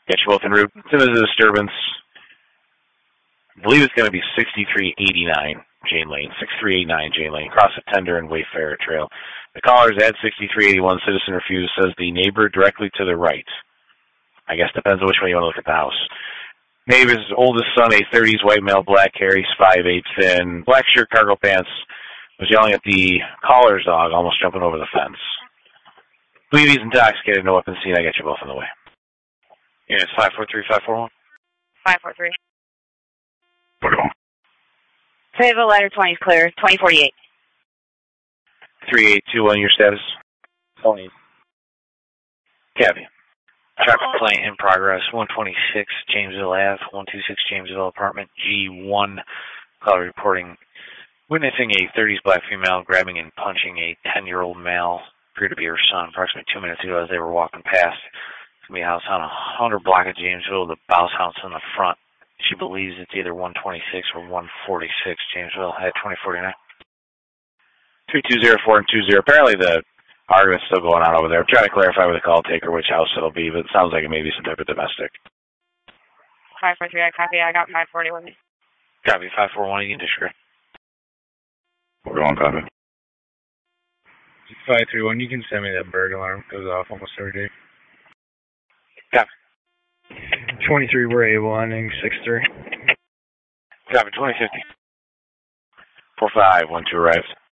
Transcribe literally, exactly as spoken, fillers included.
Get you both en route. As soon as the disturbance, I believe it's going to be sixty-three eighty-nine Jane Lane, sixty-three eighty-nine Jane Lane, across the Tender and Wayfarer Trail. The caller is at sixty-three eighty-one, citizen refused, says the neighbor directly to the right. I guess depends on which way you want to look at the house. Neighbor's oldest son, a thirties white male, black hair, he's five eight thin, black shirt, cargo pants, was yelling at the caller's dog, almost jumping over the fence. Believe he's intoxicated, no weapon seen. I get you both on the way. Yeah, it's five four three, five four one. five four three. Put it on. Fayetteville Ladder twenty is clear, twenty forty-eight. three eight two one, your status? Tony. Copy. Traffic complaint in progress, one twenty-six Jamesville Avenue, one two six Jamesville Apartment, G one. Caller reporting witnessing a thirties black female grabbing and punching a ten-year-old male, appeared to be her son, approximately two minutes ago as they were walking past. It's going to be a house on one hundred block of Jamesville, the Bouse house in the front. She believes it's either one twenty-six or one forty-six Jamesville at twenty forty-nine. three two zero four and two zero. Apparently the argument's still going on over there. I'm trying to clarify with the call taker which house it'll be, but it sounds like it may be some type of domestic. five four three, I copy. I got five forty with me. Copy, five four one, you can disagree. We're going, copy. five three one, you can send me that bird alarm. It goes off almost every day. Copy. twenty-three, we're able, ending six three. Copy, twenty fifty. four five one two arrived.